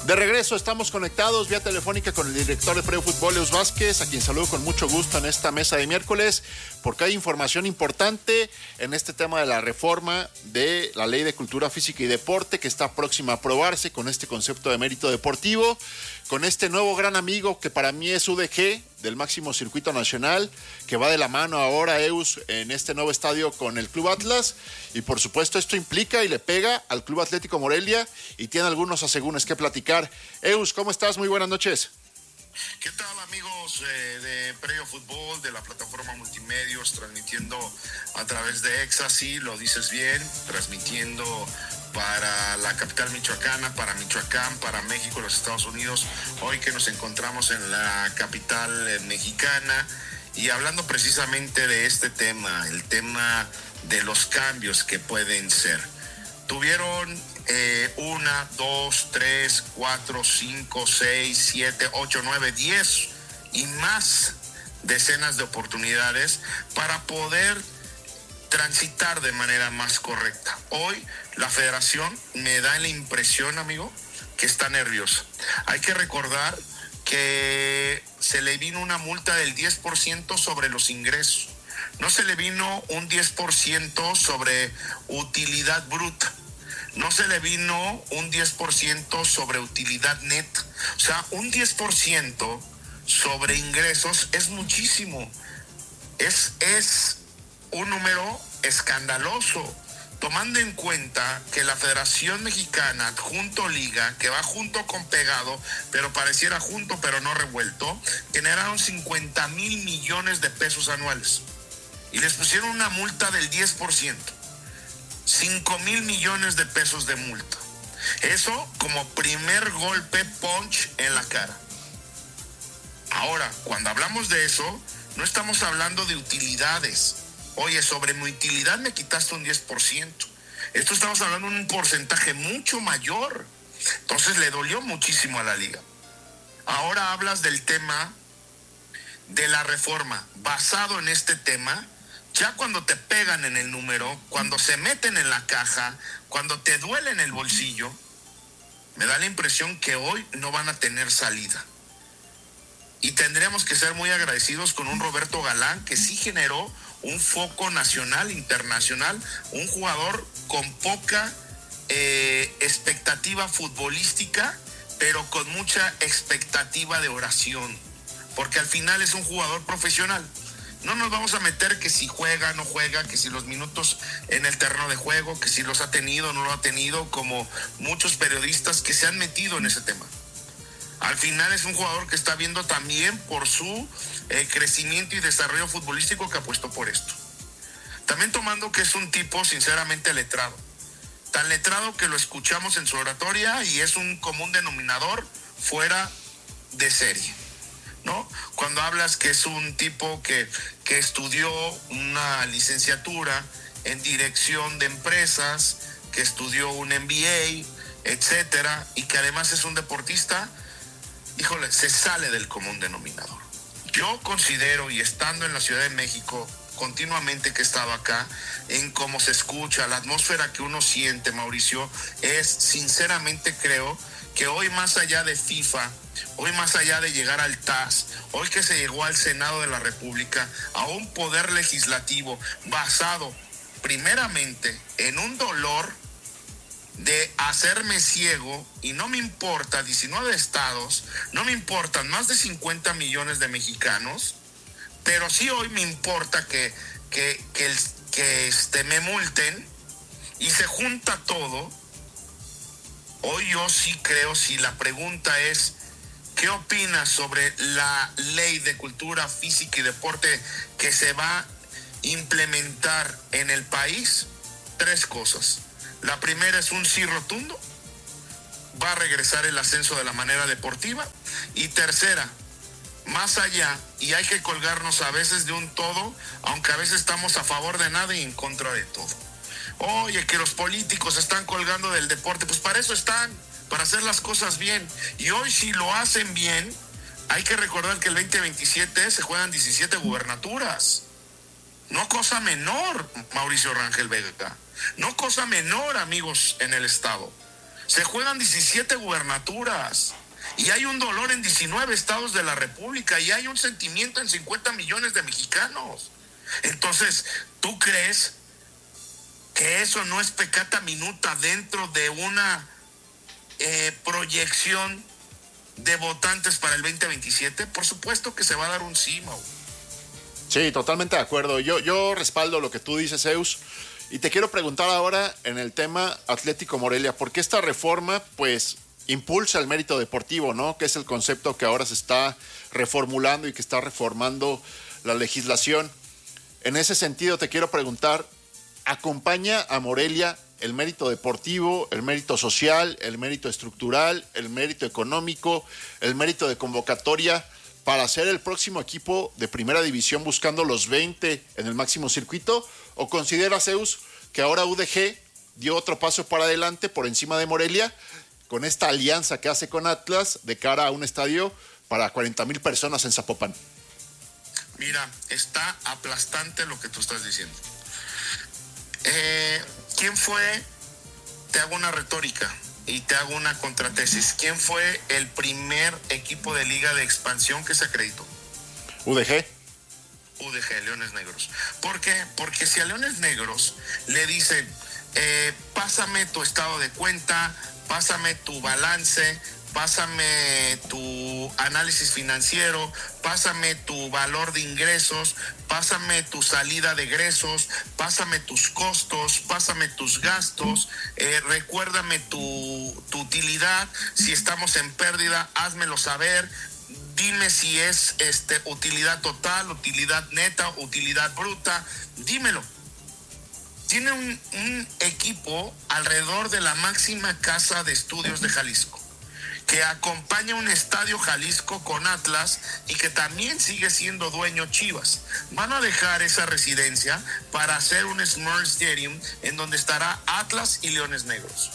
De regreso, estamos conectados vía telefónica con el director de Previo Fútbol, Eus Vázquez, a quien saludo con mucho gusto en esta mesa de miércoles, porque hay información importante en este tema de la reforma de la Ley de Cultura Física y Deporte, que está próxima a aprobarse con este concepto de mérito deportivo, con este nuevo gran amigo que para mí es UDG, del máximo circuito nacional, que va de la mano ahora, Eus, en este nuevo estadio con el Club Atlas, y por supuesto esto implica y le pega al Club Atlético Morelia, y tiene algunos asegúnes que platicar. Eus, ¿cómo estás? Muy buenas noches. ¿Qué tal, amigos de Previo Fútbol, de la plataforma Multimedios, transmitiendo a través de EXA? Sí, lo dices bien, transmitiendo para la capital michoacana, para Michoacán, para México, los Estados Unidos, hoy que nos encontramos en la capital mexicana y hablando precisamente de este tema, el tema de los cambios que pueden ser. Tuvieron 1, 2, 3, 4, 5, 6, 7, 8, 9, 10 y más decenas de oportunidades para poder transitar de manera más correcta. Hoy la federación me da la impresión, amigo, que está nerviosa. Hay que recordar que se le vino una multa del 10% sobre los ingresos. No se le vino un 10% sobre utilidad bruta. No se le vino un 10% sobre utilidad neta. O sea, un 10% sobre ingresos es muchísimo. Es un número escandaloso, tomando en cuenta que la Federación Mexicana, junto Liga, que va junto con pegado, pero pareciera junto pero no revuelto, generaron 50 mil millones de pesos anuales y les pusieron una multa del 10%, 5 mil millones de pesos de multa. Eso como primer golpe punch en la cara. Ahora, cuando hablamos de eso, no estamos hablando de utilidades. Oye, sobre mi utilidad me quitaste un 10%. Esto estamos hablando de un porcentaje mucho mayor. Entonces le dolió muchísimo a la liga. Ahora hablas del tema de la reforma. Basado en este tema, ya cuando te pegan en el número, cuando se meten en la caja, cuando te duele en el bolsillo, me da la impresión que hoy no van a tener salida. Y tendríamos que ser muy agradecidos con un Roberto Galán que sí generó un foco nacional, internacional, un jugador con poca expectativa futbolística, pero con mucha expectativa de oración, porque al final es un jugador profesional. No nos vamos a meter que si juega, no juega, que si los minutos en el terreno de juego, que si los ha tenido, no lo ha tenido, como muchos periodistas que se han metido en ese tema. Al final es un jugador que está viendo también por su crecimiento y desarrollo futbolístico que apostó por esto. También tomando que es un tipo sinceramente letrado. Tan letrado que lo escuchamos en su oratoria y es un común denominador fuera de serie, ¿no? Cuando hablas que es un tipo que estudió una licenciatura en dirección de empresas, que estudió un MBA, etcétera, y que además es un deportista, híjole, se sale del común denominador. Yo considero, y estando en la Ciudad de México, continuamente que he estado acá, en cómo se escucha, la atmósfera que uno siente, Mauricio, sinceramente creo que hoy más allá de FIFA, hoy más allá de llegar al TAS, hoy que se llegó al Senado de la República, a un poder legislativo basado primeramente en un dolor de hacerme ciego, y no me importa 19 estados, no me importan más de 50 millones de mexicanos, pero sí hoy me importa que me multen, y se junta todo. Hoy yo sí creo, si la pregunta es ¿qué opinas sobre la ley de cultura física y deporte que se va a implementar en el país? 3 cosas. La primera es un sí rotundo, va a regresar el ascenso de la manera deportiva. Y tercera, más allá, y hay que colgarnos a veces de un todo, aunque a veces estamos a favor de nada y en contra de todo. Oye, que los políticos están colgando del deporte, pues para eso están, para hacer las cosas bien. Y hoy si lo hacen bien, hay que recordar que el 2027 se juegan 17 gubernaturas. No cosa menor, Mauricio Rangel Vega. No cosa menor, amigos, en el estado. Se juegan 17 gubernaturas y hay un dolor en 19 estados de la República y hay un sentimiento en 50 millones de mexicanos. Entonces, ¿tú crees que eso no es peccata minuta dentro de una proyección de votantes para el 2027? Por supuesto que se va a dar un sí, Mau. Sí, totalmente de acuerdo. Yo respaldo lo que tú dices, Zeus. Y te quiero preguntar ahora en el tema Atlético Morelia, ¿por qué esta reforma, pues, impulsa el mérito deportivo, ¿no? Que es el concepto que ahora se está reformulando y que está reformando la legislación. En ese sentido, te quiero preguntar, ¿acompaña a Morelia el mérito deportivo, el mérito social, el mérito estructural, el mérito económico, el mérito de convocatoria para ser el próximo equipo de primera división buscando los 20 en el máximo circuito? ¿O considera, Zeus, que ahora UDG dio otro paso para adelante por encima de Morelia con esta alianza que hace con Atlas de cara a un estadio para 40,000 personas en Zapopan? Mira, está aplastante lo que tú estás diciendo. ¿Quién fue? Te hago una retórica y te hago una contratesis. ¿Quién fue el primer equipo de liga de expansión que se acreditó? UDG, Leones Negros. ¿Por qué? Porque si a Leones Negros le dicen, pásame tu estado de cuenta, pásame tu balance, pásame tu análisis financiero, pásame tu valor de ingresos, pásame tu salida de egresos, pásame tus costos, pásame tus gastos, recuérdame tu utilidad, si estamos en pérdida, házmelo saber, dime si es utilidad total, utilidad neta, utilidad bruta, dímelo. Tiene un equipo alrededor de la máxima casa de estudios de Jalisco, que acompaña un estadio Jalisco con Atlas y que también sigue siendo dueño Chivas. Van a dejar esa residencia para hacer un Smart Stadium en donde estará Atlas y Leones Negros.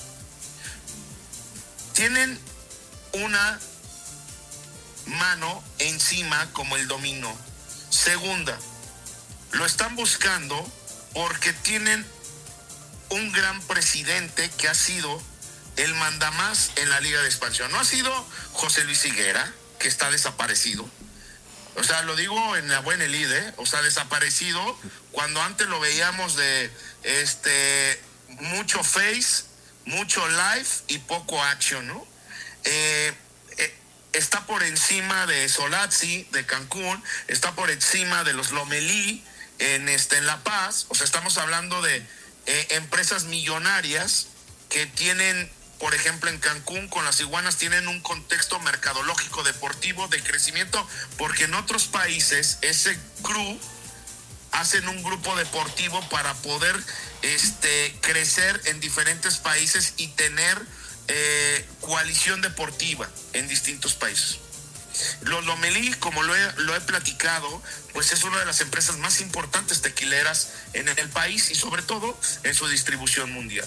Tienen una mano encima como el dominó. Segunda, lo están buscando porque tienen un gran presidente que ha sido el mandamás en la Liga de Expansión. No ha sido José Luis Higuera, que está desaparecido. O sea, lo digo en la buena lid, o sea, desaparecido cuando antes lo veíamos de mucho face, mucho live y poco action, ¿no? Está por encima de Solazzi, de Cancún, está por encima de los Lomelí en La Paz. O sea, estamos hablando de empresas millonarias que tienen, por ejemplo, en Cancún con las iguanas tienen un contexto mercadológico deportivo de crecimiento, porque en otros países ese crew hacen un grupo deportivo para poder crecer en diferentes países y tener coalición deportiva en distintos países. Los Lomelí, como lo he platicado, pues es una de las empresas más importantes tequileras en el país y sobre todo en su distribución mundial.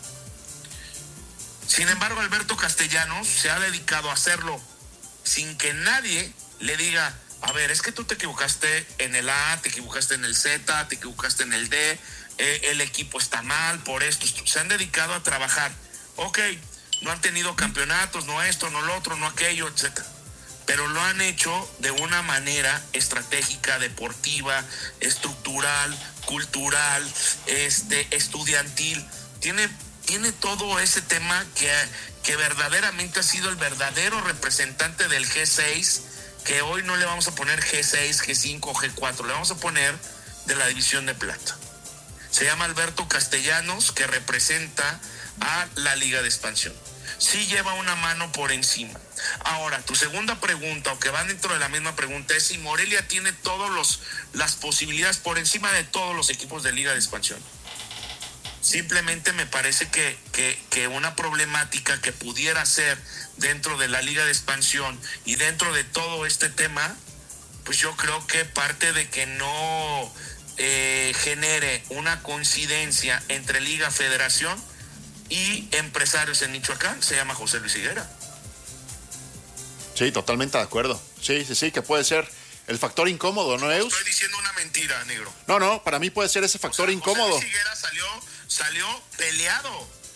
Sin embargo, Alberto Castellanos se ha dedicado a hacerlo sin que nadie le diga, a ver, es que tú te equivocaste en el A, te equivocaste en el Z, te equivocaste en el D, el equipo está mal por esto. Se han dedicado a trabajar. Ok, no han tenido campeonatos, no esto, no lo otro, no aquello, etc. Pero lo han hecho de una manera estratégica, deportiva, estructural, cultural, estudiantil. Tiene todo ese tema que verdaderamente ha sido el verdadero representante del G6, que hoy no le vamos a poner G6, G5, G4, le vamos a poner de la división de plata. Se llama Alberto Castellanos, que representa a la Liga de Expansión. Sí lleva una mano por encima. Ahora, tu segunda pregunta, o que va dentro de la misma pregunta, es si Morelia tiene todas las posibilidades por encima de todos los equipos de Liga de Expansión. Simplemente me parece que una problemática que pudiera ser dentro de la Liga de Expansión y dentro de todo este tema, pues yo creo que parte de que no genere una coincidencia entre Liga, Federación y empresarios en Michoacán, se llama José Luis Higuera. Sí, totalmente de acuerdo. Sí, que puede ser el factor incómodo, ¿no, Eus? Estoy diciendo una mentira, negro. No, para mí puede ser ese factor incómodo. José Luis Higuera salió peleado.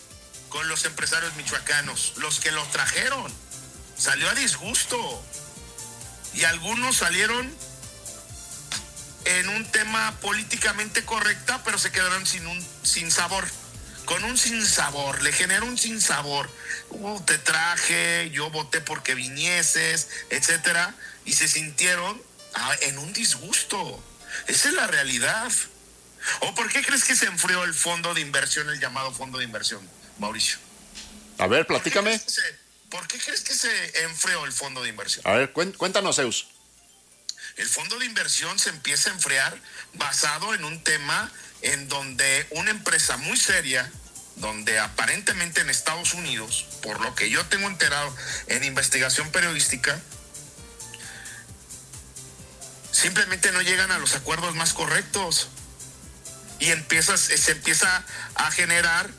con los empresarios michoacanos, los que lo trajeron. Salió a disgusto. Y algunos salieron en un tema políticamente correcta, pero se quedaron sin sabor. Con un sinsabor, le generó un sinsabor. Te traje, yo voté porque vinieses, etcétera, y se sintieron en un disgusto. Esa es la realidad. ¿O por qué crees que se enfrió el fondo de inversión, el llamado fondo de inversión, Mauricio? A ver, platícame. ¿Por qué crees que se enfrió el fondo de inversión? A ver, cuéntanos, Zeus. El fondo de inversión se empieza a enfriar basado en un tema en donde una empresa muy seria, donde aparentemente en Estados Unidos, por lo que yo tengo enterado en investigación periodística, simplemente no llegan a los acuerdos más correctos y se empieza a generar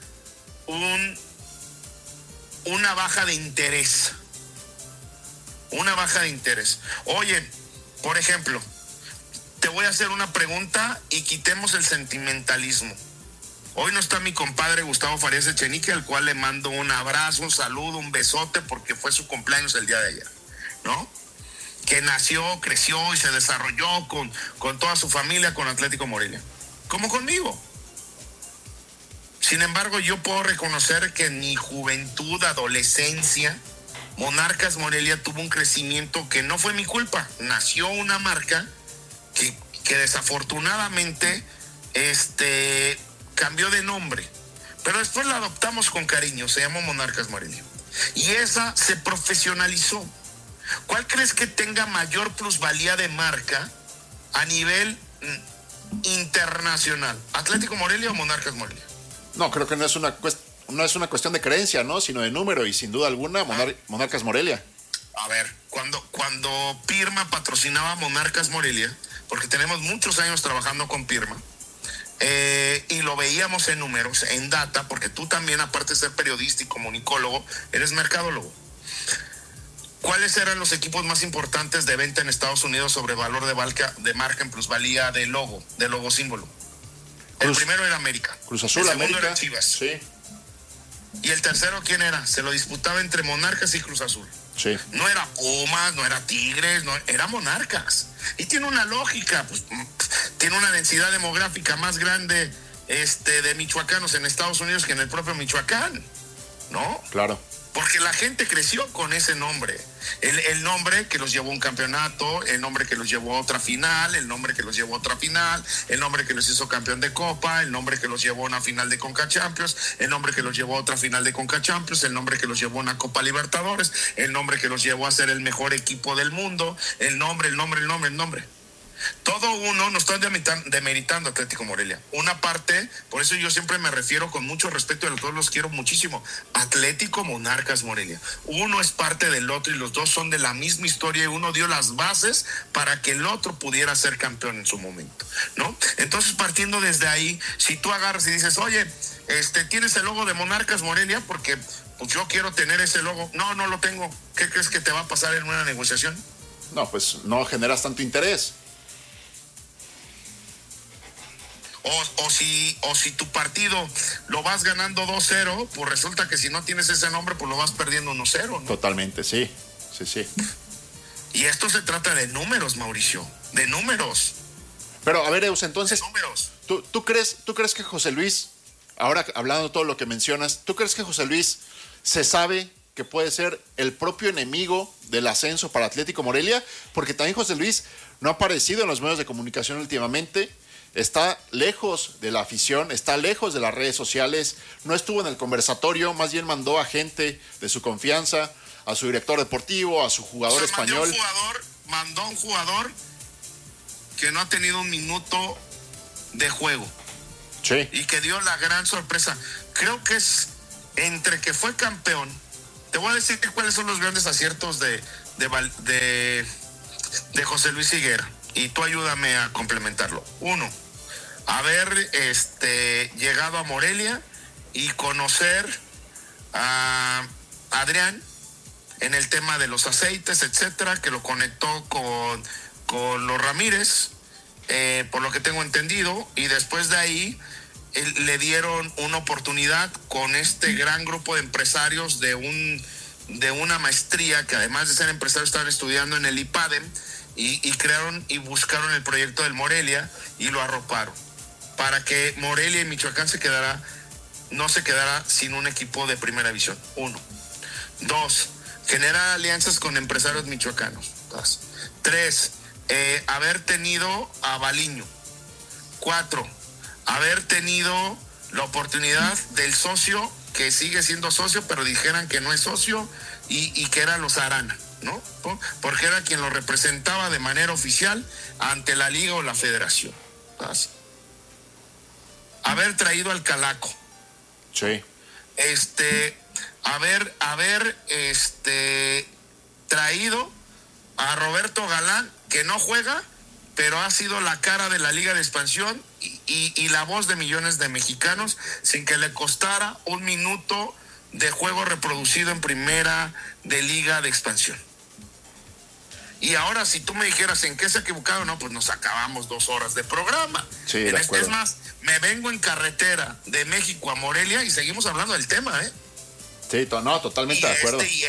una baja de interés. Una baja de interés. Oye, por ejemplo, te voy a hacer una pregunta y quitemos el sentimentalismo. Hoy no está mi compadre Gustavo Farías Echenique, al cual le mando un abrazo, un saludo, un besote, porque fue su cumpleaños el día de ayer, ¿no? Que nació, creció y se desarrolló con toda su familia con Atlético Morelia, como conmigo. Sin embargo, yo puedo reconocer que en mi juventud, adolescencia, Monarcas Morelia tuvo un crecimiento que no fue mi culpa. Nació una marca que desafortunadamente cambió de nombre, pero después la adoptamos con cariño, se llamó Monarcas Morelia. Y esa se profesionalizó. ¿Cuál crees que tenga mayor plusvalía de marca a nivel internacional? ¿Atlético Morelia o Monarcas Morelia? No, creo que no es una cuestión de creencia, ¿no? Sino de número, y sin duda alguna, Monarcas Morelia. A ver, cuando Pirma patrocinaba Monarcas Morelia, porque tenemos muchos años trabajando con Pirma, y lo veíamos en números, en data, porque tú también, aparte de ser periodista y comunicólogo, eres mercadólogo. ¿Cuáles eran los equipos más importantes de venta en Estados Unidos sobre valor de marca en plusvalía de logo símbolo? El primero era América. Cruz Azul, el segundo América. era Chivas. Sí. Y el tercero, ¿quién era? Se lo disputaba entre Monarcas y Cruz Azul. Sí. No era Pumas, no era Tigres, no, era Monarcas. Y tiene una lógica, pues tiene una densidad demográfica más grande de michoacanos en Estados Unidos que en el propio Michoacán, ¿no? Claro. Porque la gente creció con ese nombre. El nombre que los llevó a un campeonato, el nombre que los llevó a otra final, el nombre que los llevó a otra final, el nombre que los hizo campeón de Copa, el nombre que los llevó a una final de Conca Champions, el nombre que los llevó a otra final de Conca Champions, el nombre que los llevó a una Copa Libertadores, el nombre que los llevó a ser el mejor equipo del mundo, el nombre. Todo uno, no estoy demeritando a Atlético Morelia. Una parte, por eso yo siempre me refiero con mucho respeto, a los dos los quiero muchísimo. Atlético, Monarcas Morelia. Uno es parte del otro y los dos son de la misma historia y uno dio las bases para que el otro pudiera ser campeón en su momento, ¿no? Entonces, partiendo desde ahí, si tú agarras y dices, oye, ¿tienes el logo de Monarcas Morelia? Porque pues yo quiero tener ese logo. No lo tengo. ¿Qué crees que te va a pasar en una negociación? No, pues no generas tanto interés. O si tu partido lo vas ganando 2-0, pues resulta que si no tienes ese nombre, pues lo vas perdiendo 1-0, ¿no? Totalmente, sí. Y esto se trata de números, Mauricio, de números. Pero a ver, Eus, entonces, de números. ¿tú crees que José Luis, ahora hablando de todo lo que mencionas, ¿tú crees que José Luis se sabe que puede ser el propio enemigo del ascenso para Atlético Morelia? Porque también José Luis no ha aparecido en los medios de comunicación últimamente. Está lejos de la afición, está lejos de las redes sociales, no estuvo en el conversatorio, más bien mandó a gente de su confianza, a su director deportivo, a su jugador español. Mandó un jugador que no ha tenido un minuto de juego. Sí. Y que dio la gran sorpresa. Creo que es entre que fue campeón. Te voy a decir cuáles son los grandes aciertos de José Luis Higuera. Y tú ayúdame a complementarlo. Uno, haber llegado a Morelia y conocer a Adrián en el tema de los aceites, etcétera, que lo conectó con los Ramírez, por lo que tengo entendido, y después de ahí le dieron una oportunidad con este gran grupo de empresarios de una maestría, que además de ser empresarios estaban estudiando en el IPADEM, y crearon y buscaron el proyecto del Morelia y lo arroparon para que Morelia y Michoacán no se quedara sin un equipo de primera división. 1. 2, generar alianzas con empresarios michoacanos. 3, haber tenido a Baliño. 4, haber tenido la oportunidad del socio, que sigue siendo socio, pero dijeran que no es socio, y que era los Arana, ¿no? Porque era quien lo representaba de manera oficial ante la liga o la federación. Haber traído al Calaco. Sí. Haber traído a Roberto Galán, que no juega, pero ha sido la cara de la Liga de Expansión y la voz de millones de mexicanos, sin que le costara un minuto de juego reproducido en primera de Liga de Expansión. Y ahora, si tú me dijeras en qué se ha equivocado, no, pues nos acabamos 2 horas de programa. Sí, de acuerdo. Es más, me vengo en carretera de México a Morelia y seguimos hablando del tema, ¿eh? Sí, no, totalmente de acuerdo. Y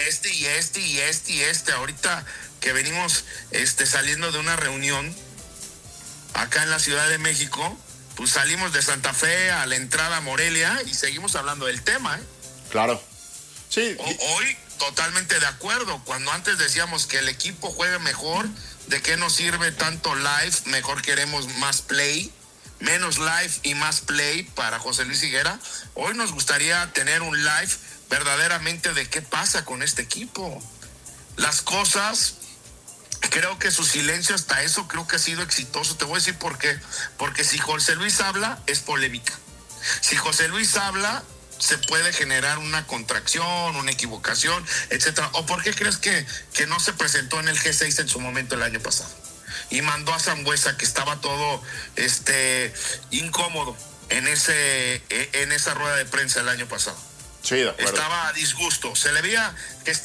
ahorita que venimos saliendo de una reunión acá en la Ciudad de México, pues salimos de Santa Fe a la entrada a Morelia y seguimos hablando del tema, ¿eh? Claro. Sí. Hoy totalmente de acuerdo. Cuando antes decíamos que el equipo juegue mejor, ¿de qué nos sirve tanto live? Mejor queremos más play, menos live y más play para José Luis Higuera. Hoy nos gustaría tener un live verdaderamente de qué pasa con este equipo. Las cosas, creo que su silencio hasta eso creo que ha sido exitoso. Te voy a decir por qué. Porque si José Luis habla, es polémica. Si José Luis habla, se puede generar una contracción, una equivocación, etcétera. ¿O por qué crees que no se presentó en el G6 en su momento el año pasado? Y mandó a Sambuesa, que estaba todo incómodo en esa rueda de prensa el año pasado. Sí, de acuerdo. Estaba a disgusto. Se le veía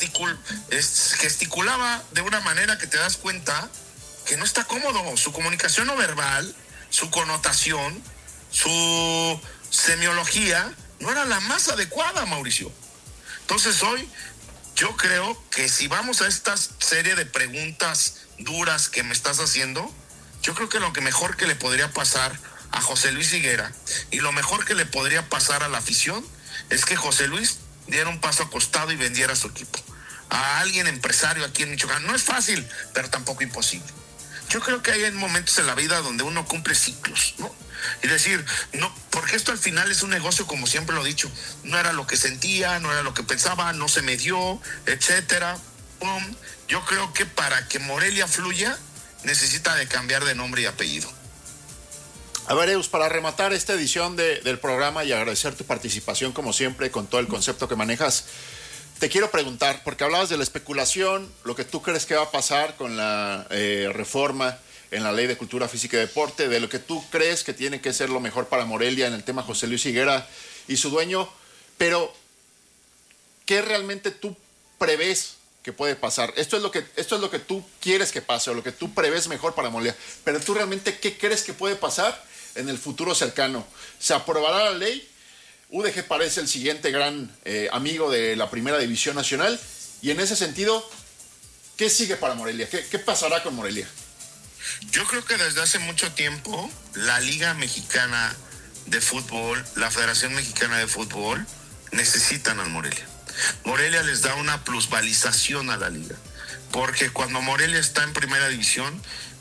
gesticulaba de una manera que te das cuenta que no está cómodo. Su comunicación no verbal, su connotación, su semiología no era la más adecuada, Mauricio. Entonces hoy yo creo que si vamos a esta serie de preguntas duras que me estás haciendo, yo creo que lo que mejor que le podría pasar a José Luis Higuera y lo mejor que le podría pasar a la afición es que José Luis diera un paso acostado y vendiera su equipo a alguien empresario aquí en Michoacán. No es fácil, pero tampoco imposible. Yo creo que hay momentos en la vida donde uno cumple ciclos, ¿no? Y decir, no, porque esto al final es un negocio, como siempre lo he dicho, no era lo que sentía, no era lo que pensaba, no se me dio, etcétera. Yo creo que para que Morelia fluya, necesita de cambiar de nombre y apellido. A ver, Eus, para rematar esta edición del programa y agradecer tu participación, como siempre, con todo el concepto que manejas, te quiero preguntar, porque hablabas de la especulación, lo que tú crees que va a pasar con la reforma en la Ley de Cultura Física y Deporte, de lo que tú crees que tiene que ser lo mejor para Morelia en el tema José Luis Higuera y su dueño, pero ¿qué realmente tú prevés que puede pasar? Esto es lo que tú quieres que pase o lo que tú prevés mejor para Morelia, pero tú realmente ¿qué crees que puede pasar en el futuro cercano? ¿Se aprobará la ley? UDG parece el siguiente gran amigo de la Primera División Nacional, y en ese sentido, ¿qué sigue para Morelia? ¿Qué pasará con Morelia? Yo creo que desde hace mucho tiempo la Liga Mexicana de Fútbol, la Federación Mexicana de Fútbol necesitan al Morelia. Morelia les da una plusvalización a la liga, porque cuando Morelia está en Primera División,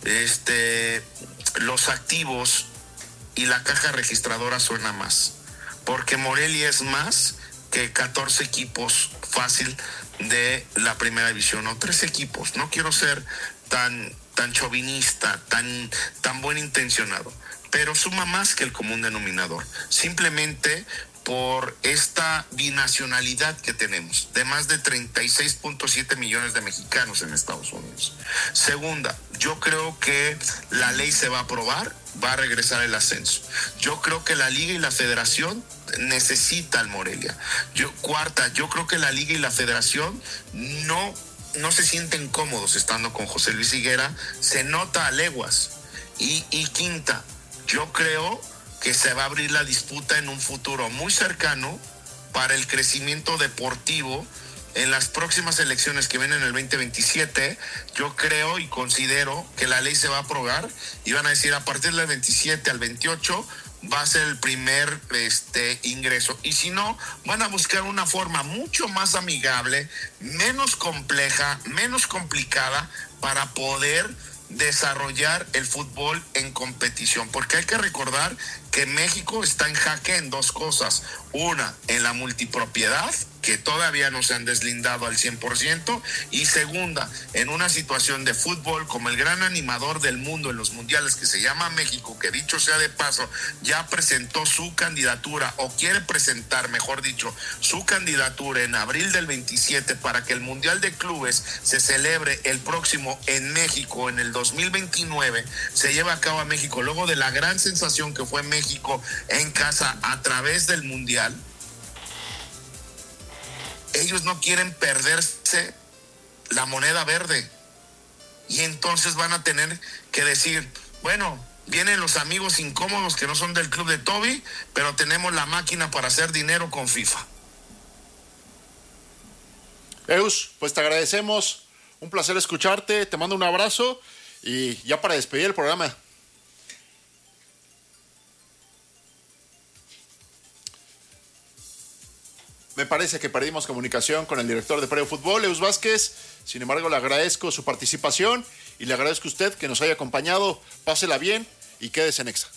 los activos y la caja registradora suena más, porque Morelia es más que 14 equipos fácil de la Primera División, o 3 equipos. No quiero ser tan chauvinista, tan buen intencionado, pero suma más que el común denominador, simplemente por esta binacionalidad que tenemos, de más de 36.7 millones de mexicanos en Estados Unidos. Segunda, yo creo que la ley se va a aprobar, va a regresar el ascenso. Yo creo que la Liga y la Federación necesita al Morelia. Cuarta, yo creo que la Liga y la Federación no se sienten cómodos estando con José Luis Higuera, se nota a leguas. Y quinta, yo creo que se va a abrir la disputa en un futuro muy cercano para el crecimiento deportivo en las próximas elecciones que vienen en el 2027. Yo creo y considero que la ley se va a aprobar y van a decir a partir del 27 al 28 va a ser el primer ingreso. Y si no, van a buscar una forma mucho más amigable, menos compleja, menos complicada para poder desarrollar el fútbol en competición, porque hay que recordar que México está en jaque en dos cosas: una, en la multipropiedad, que todavía no se han deslindado al 100%, y segunda, en una situación de fútbol como el gran animador del mundo en los mundiales que se llama México, que dicho sea de paso, ya presentó su candidatura, o quiere presentar, mejor dicho, su candidatura en abril del 27 para que el Mundial de Clubes se celebre el próximo en México, en el 2029, se lleva a cabo a México, luego de la gran sensación que fue México en casa a través del Mundial. Ellos no quieren perderse la moneda verde y entonces van a tener que decir, bueno, vienen los amigos incómodos que no son del club de Toby, pero tenemos la máquina para hacer dinero con FIFA. Eus, pues te agradecemos, un placer escucharte, te mando un abrazo y ya para despedir el programa. Me parece que perdimos comunicación con el director de Previo Fútbol, Eus Vázquez. Sin embargo, le agradezco su participación y le agradezco a usted que nos haya acompañado. Pásela bien y quédese en Exa.